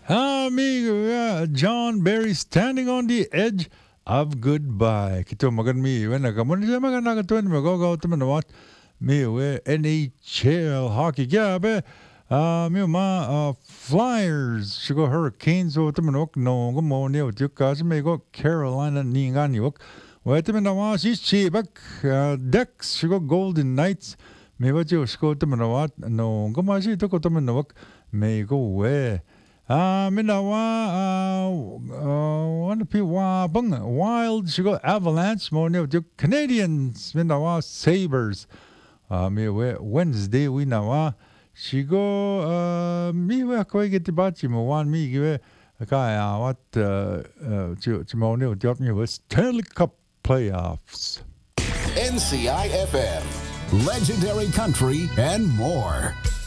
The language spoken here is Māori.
John Barry standing on the edge of goodbye. Kito magan mi when nagamon siya magan nakatuan magaw taman wat mi we NHL hockey gabe mi Flyers shigo Hurricanes o taman ok no mo ne o tukas mi go Carolina ni ngani ok we taman wa si chibak Ducks shigo Golden Knights mi wa jo shigo taman wat no gumasi to ko taman ok mi go we one people bung Wild shigo Avalanche mo ne the Canadians minawa Sabres me Wednesday we nawa shigo me we ko get bachi mo wan me give kaya what mo ne drop me was Stanley Cup playoffs. NCIFM, legendary country and more.